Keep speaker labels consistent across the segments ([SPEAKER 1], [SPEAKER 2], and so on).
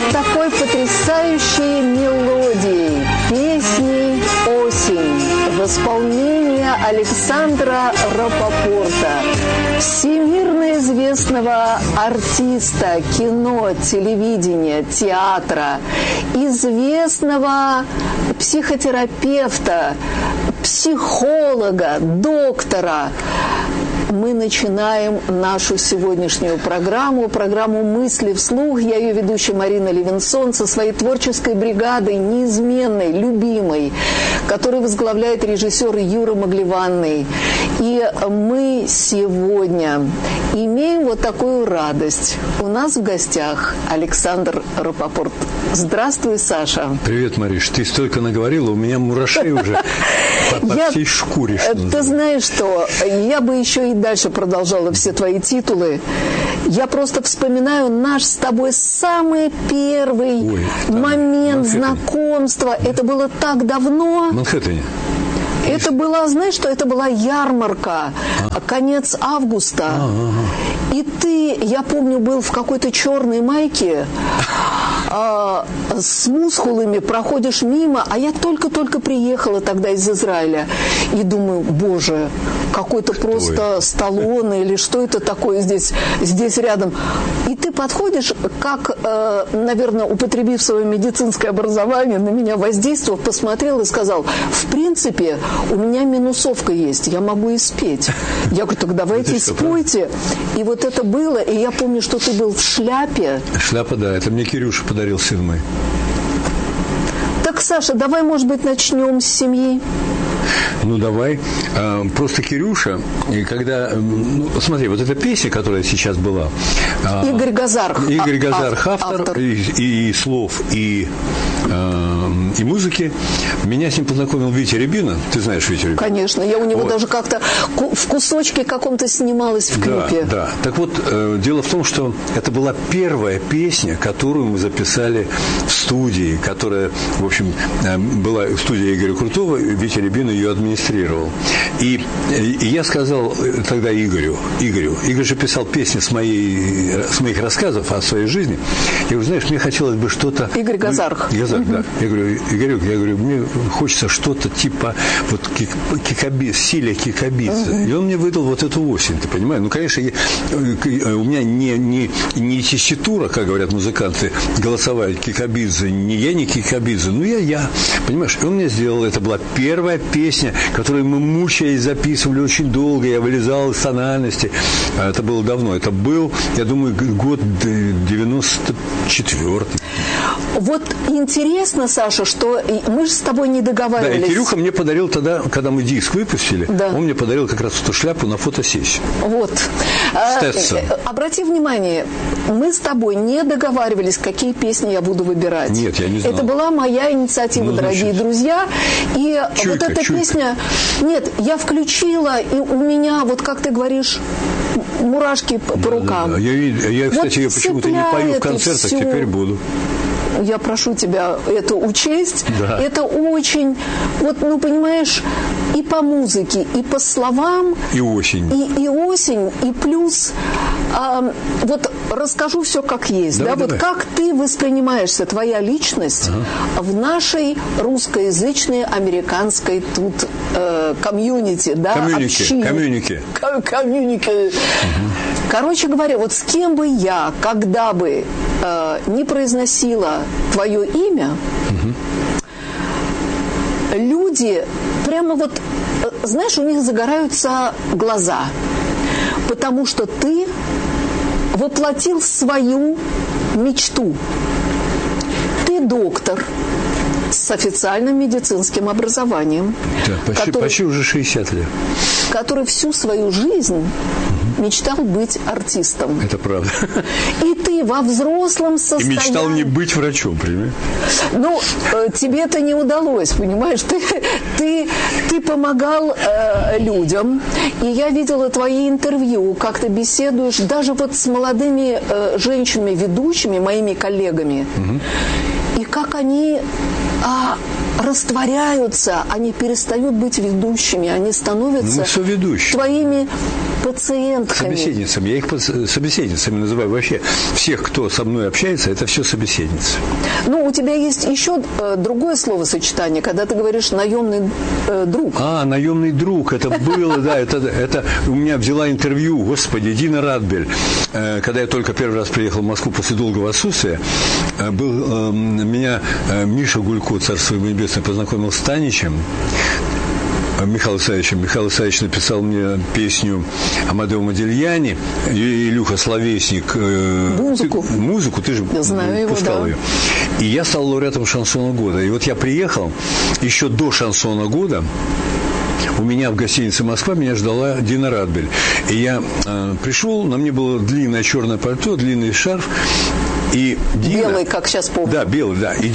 [SPEAKER 1] такой потрясающей мелодией песни «Осень» в исполнении Александра Рапопорта, всемирно известного артиста кино, телевидения, театра, известного психотерапевта, психолога, доктора. Мы начинаем нашу сегодняшнюю программу «Мысли вслух». Я ее ведущая Марина Левинсон со своей творческой бригадой, неизменной, любимой, которую возглавляет режиссер Юра Маглеванный. И мы сегодня имеем вот такую радость. У нас в гостях Александр Рапопорт. Здравствуй, Саша.
[SPEAKER 2] Привет, Мариш. Ты столько наговорила, у меня мурашей уже по всей шкуре.
[SPEAKER 1] Ты знаешь что, я бы еще и дальше продолжала все твои титулы. Я просто вспоминаю наш с тобой самый первый момент знакомства. Это было так давно.
[SPEAKER 2] В Манхэттене.
[SPEAKER 1] Это была, знаешь что, это была ярмарка, конец августа. И ты, я помню, был в какой-то черной майке, с мускулами, проходишь мимо, а я только-только приехала тогда из Израиля. И думаю, боже, какой-то просто Сталлоне или что это такое здесь рядом. И ты подходишь, как, наверное, употребив свое медицинское образование, на меня воздействовав, посмотрел и сказал, в принципе, у меня минусовка есть, я могу и спеть. Я говорю, так давайте спойте. И вот это было, и я помню, что ты был в шляпе.
[SPEAKER 2] Шляпа, да, это мне Кирюша подарил, сын мой.
[SPEAKER 1] Так, Саша, давай, может быть, начнем с семьи.
[SPEAKER 2] Ну, давай. Просто Кирюша, и когда... Ну, смотри, вот эта песня, которая сейчас была...
[SPEAKER 1] Игорь Газарх.
[SPEAKER 2] Игорь Газарх, автор. И слов, и музыки. Меня с ним познакомил Витя Рябина. Ты знаешь Витю Рябина?
[SPEAKER 1] Конечно. Я у него даже как-то в кусочке каком-то снималась в клипе.
[SPEAKER 2] Да. Так вот, дело в том, что это была первая песня, которую мы записали в студии, которая, в общем, была в студии Игоря Крутого. Витя Рябин ее администрировал. И я сказал тогда Игорь же писал песни с моих рассказов о своей жизни. Я говорю, знаешь, мне хотелось бы что-то...
[SPEAKER 1] Игорь Газарх.
[SPEAKER 2] Да. Я говорю, мне хочется что-то типа вот стиля Кикабидзе. И он мне выдал вот эту осень, ты понимаешь? Ну, конечно, у меня не тесситура, как говорят музыканты, голосовая Кикабидзе, не Кикабидзе, но я. Понимаешь? И он мне сделал, это была первая песня, которую мы, мучаясь, записывали очень долго, я вылезал из тональности. Это было давно. Это был, я думаю, год 94-й.
[SPEAKER 1] Вот интересно, Саша, что мы же с тобой не договаривались.
[SPEAKER 2] Да, и Кирюха мне подарил тогда, когда мы диск выпустили, он мне подарил как раз эту шляпу на фотосессию.
[SPEAKER 1] Вот. Обрати внимание, мы с тобой не договаривались, какие песни я буду выбирать.
[SPEAKER 2] Нет, я не знал.
[SPEAKER 1] Это была моя инициатива, дорогие друзья. И вот эта песня... Нет, я включила, и у меня, вот как ты говоришь, мурашки по рукам.
[SPEAKER 2] Да. Я, кстати, ее почему-то не пою в концертах, теперь буду.
[SPEAKER 1] Я прошу тебя это учесть.
[SPEAKER 2] Да.
[SPEAKER 1] Это очень, вот, ну, понимаешь, и по музыке, и по словам.
[SPEAKER 2] И осень.
[SPEAKER 1] И осень, и плюс, вот расскажу все как есть.
[SPEAKER 2] Давай.
[SPEAKER 1] Вот как ты воспринимаешься, твоя личность в нашей русскоязычной, американской тут комьюнити, да, общине. Комьюнити. Короче говоря, вот с кем бы я, когда бы не произносила твое имя, люди прямо вот, знаешь, у них загораются глаза, потому что ты воплотил свою мечту. Ты доктор с официальным медицинским образованием.
[SPEAKER 2] Да, почти уже 60 лет.
[SPEAKER 1] Который всю свою жизнь мечтал быть артистом.
[SPEAKER 2] Это правда.
[SPEAKER 1] И ты во взрослом состоянии...
[SPEAKER 2] И мечтал не быть врачом, понимаешь?
[SPEAKER 1] Ну, тебе это не удалось, понимаешь? Ты помогал людям, и я видела твои интервью, как ты беседуешь даже вот с молодыми женщинами-ведущими, моими коллегами, и как они растворяются, они перестают быть ведущими, они становятся твоими пациентками.
[SPEAKER 2] Собеседницами. Я их собеседницами называю вообще. Всех, кто со мной общается, это все собеседницы.
[SPEAKER 1] Ну, у тебя есть еще другое словосочетание, когда ты говоришь «наемный друг».
[SPEAKER 2] Наемный друг. Это было, да. Это у меня взяла интервью, господи, Дина Радбель. Когда я только первый раз приехал в Москву после долгого отсутствия, меня Миша Гулько, царство его небесное, познакомил с Таничем, Михаилом Исаевичем. Михаил Исаевич написал мне песню Амадео Модильяни, Илюха Словесник. Музыку, ты же пускал ее. И я стал лауреатом шансона года. И вот я приехал, еще до шансона года, у меня в гостинице «Москва» меня ждала Дина Радбель. И я пришел, на мне было длинное черное пальто, длинный шарф. И Дина,
[SPEAKER 1] белый, как сейчас помню.
[SPEAKER 2] Да, белый, да. И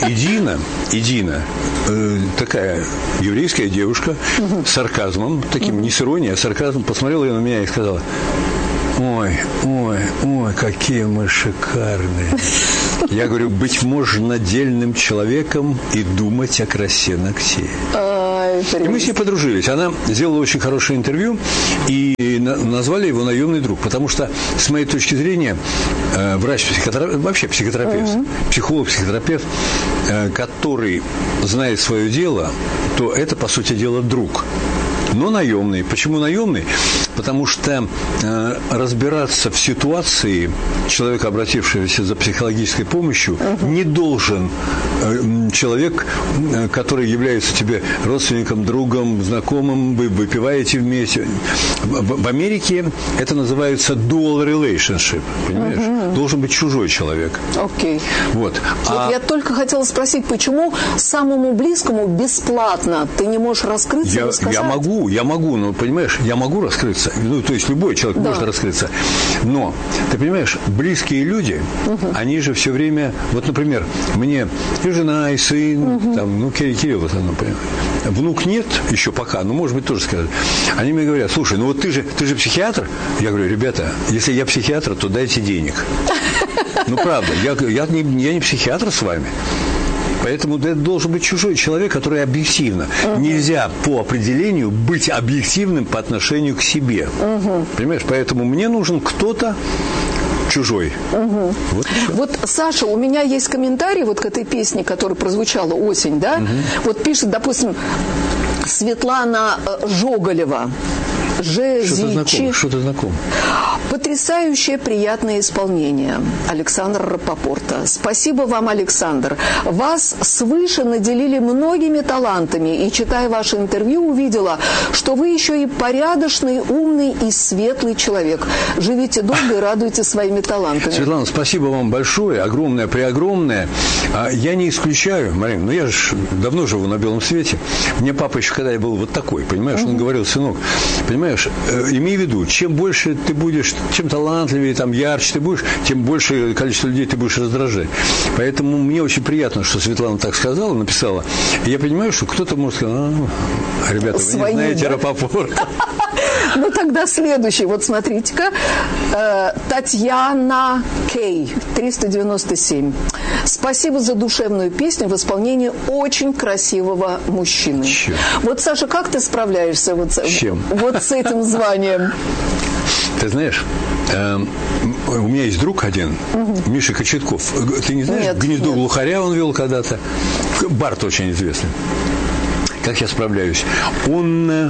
[SPEAKER 2] Дина, такая еврейская девушка, с сарказмом, таким не с иронией, а сарказмом, посмотрела на меня и сказала: ой, какие мы шикарные. Я говорю, быть можно дельным человеком и думать о красе ногтей. И мы с ней подружились. Она сделала очень хорошее интервью и назвали его «Наемный друг», потому что, с моей точки зрения, врач-психотерапевт, вообще психотерапевт, психолог-психотерапевт, который знает свое дело, то это, по сути дела, друг. Но наемный. Почему наемный? Потому что разбираться в ситуации человека, обратившегося за психологической помощью, не должен человек, который является тебе родственником, другом, знакомым, вы выпиваете вместе. В Америке это называется dual relationship, понимаешь? Должен быть чужой человек.
[SPEAKER 1] Окей.
[SPEAKER 2] Вот.
[SPEAKER 1] Я только хотела спросить, почему самому близкому бесплатно ты не можешь раскрыться и рассказать?
[SPEAKER 2] Я могу, но, понимаешь, я могу раскрыться. Ну, то есть любой человек может раскрыться. Но, ты понимаешь, близкие люди, они же все время... Вот, например, мне и жена, и сын, там, Кирилл в основном, понимаешь. Внук нет еще пока, но, может быть, тоже скажет. Они мне говорят: слушай, ну вот ты же психиатр? Я говорю: ребята, если я психиатр, то дайте денег. Ну, правда, я не психиатр с вами. Поэтому это должен быть чужой человек, который объективно. Нельзя по определению быть объективным по отношению к себе. Понимаешь? Поэтому мне нужен кто-то чужой.
[SPEAKER 1] Вот, Саша, у меня есть комментарий вот к этой песне, которая прозвучала «Осень», да? Вот пишет, допустим, Светлана Жоголева.
[SPEAKER 2] Что-то знакомо.
[SPEAKER 1] Потрясающее приятное исполнение Александра Рапопорта. Спасибо вам, Александр. Вас свыше наделили многими талантами, и, читая ваше интервью, увидела, что вы еще и порядочный, умный и светлый человек. Живите долго и радуйте своими талантами.
[SPEAKER 2] Светлана, спасибо вам большое, огромное, преогромное. Я не исключаю, Марина, я же давно живу на белом свете. Мне папа еще, когда я был вот такой, понимаешь, он говорил: сынок, понимаешь, имей в виду, чем больше ты будешь, чем талантливее, там, ярче ты будешь, тем больше количество людей ты будешь раздражать. Поэтому мне очень приятно, что Светлана так сказала, написала. И я понимаю, что кто-то может сказать: ребята, вы не знаете Рапопорта.
[SPEAKER 1] Ну, тогда следующий. Вот смотрите-ка. Татьяна Кей, 397. Спасибо за душевную песню в исполнении очень красивого мужчины.
[SPEAKER 2] Чем?
[SPEAKER 1] Вот, Саша, как ты справляешься вот с этим званием?
[SPEAKER 2] Ты знаешь, у меня есть друг один, Миша Кочетков. Ты не знаешь, «Гнездо глухаря» он вел когда-то. Бард очень известный. Как я справляюсь? Он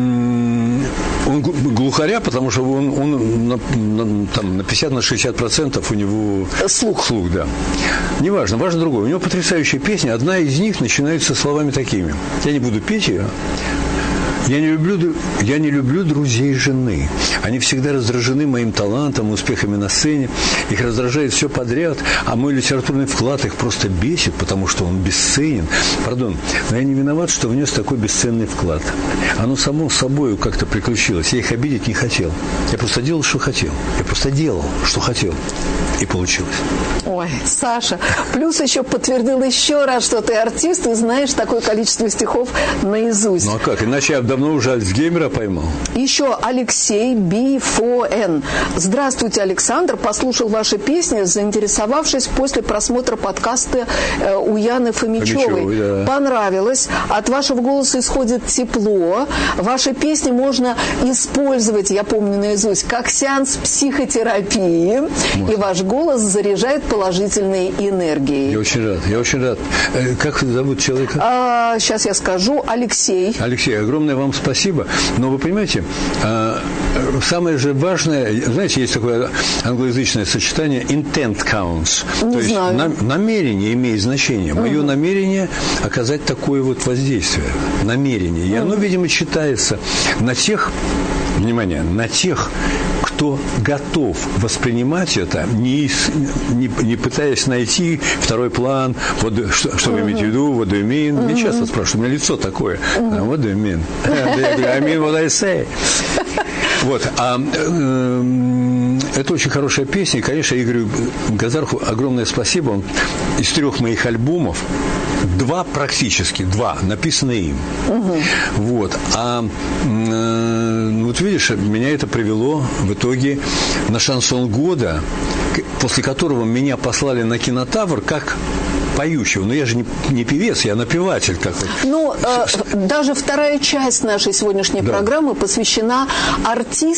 [SPEAKER 2] глухаря, потому что он на 50-60% у него слух, да. Неважно, важно другое. У него потрясающая песня. Одна из них начинается словами такими. Я не буду петь ее. Я не люблю друзей жены. Они всегда раздражены моим талантом, успехами на сцене. Их раздражает все подряд, а мой литературный вклад их просто бесит, потому что он бесценен. Пардон, но я не виноват, что внес такой бесценный вклад. Оно само собой как-то приключилось. Я их обидеть не хотел. Я просто делал, что хотел. И получилось.
[SPEAKER 1] Ой, Саша, плюс еще подтвердил еще раз, что ты артист и знаешь такое количество стихов наизусть.
[SPEAKER 2] Ну а как? Иначе я давно уже Альцгеймера поймал.
[SPEAKER 1] Еще Алексей B4N. Здравствуйте, Александр. Послушал ваши песни, заинтересовавшись после просмотра подкаста у Яны Фомичевой.
[SPEAKER 2] Да.
[SPEAKER 1] Понравилось. От вашего голоса исходит тепло. Ваши песни можно использовать, я помню наизусть, как сеанс психотерапии. И ваш голос заряжает положительной энергией.
[SPEAKER 2] Я очень рад. Как зовут человека?
[SPEAKER 1] Сейчас я скажу. Алексей.
[SPEAKER 2] Алексей, огромное вам спасибо. Но вы понимаете, самое же важное, знаете, есть такое англоязычное сочетание intent counts.
[SPEAKER 1] Не
[SPEAKER 2] то есть
[SPEAKER 1] знаю.
[SPEAKER 2] Намерение имеет значение. Мое намерение оказать такое вот воздействие. Намерение. И оно, видимо, читается на тех, внимание, на тех, кто готов воспринимать это, не пытаясь найти второй план, вот, что вы имеете в виду, what do you mean? Меня часто спрашивают, у меня лицо такое, what do you mean? I mean what I say. Вот, это очень хорошая песня, и, конечно, Игорю Газарху огромное спасибо. Он из 3 моих альбомов, 2 написаны им. Вот, вот видишь, меня это привело в итоге на шансон года, после которого меня послали на Кинотавр как поющего. Но я же не певец, я напеватель. Как вот.
[SPEAKER 1] Ну, даже вторая часть нашей сегодняшней программы посвящена артистам,